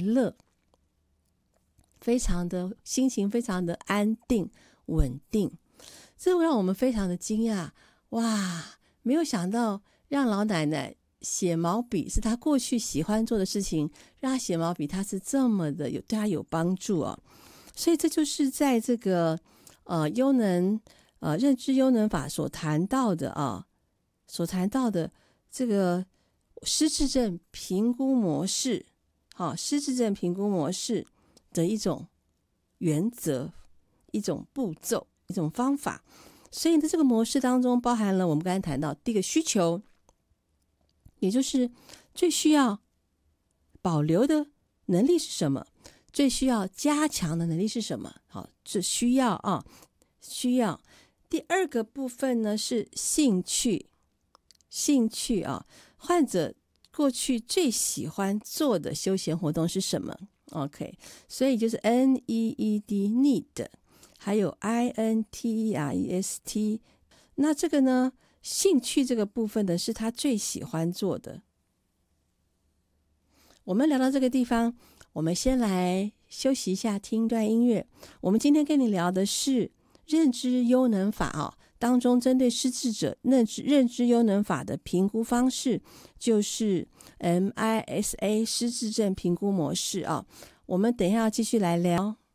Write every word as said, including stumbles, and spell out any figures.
乐，非常的心情非常的安定稳定，这让我们非常的惊讶。哇，没有想到让老奶奶写毛笔是她过去喜欢做的事情，让她写毛笔她是这么的有对她有帮助哦。所以这就是在这个呃优能呃认知优能法所谈到的啊，所谈到的这个失智症评估模式，好、哦，失智症评估模式的一种原则、一种步骤、一种方法。所以在这个模式当中包含了我们刚才谈到第一个需求，也就是最需要保留的能力是什么，最需要加强的能力是什么。好，这需要啊，需要。第二个部分呢是兴趣，兴趣啊，患者过去最喜欢做的休闲活动是什么 ？OK， 所以就是 N E E D need， 还有 I N T E R E S T。那这个呢，兴趣这个部分呢是他最喜欢做的。我们聊到这个地方，我们先来休息一下，听一段音乐。我们今天跟你聊的是认知优能法啊，当中针对失智者认知认知优能法的评估方式，就是 M I S A 失智症评估模式啊。我们等一下要继续来聊。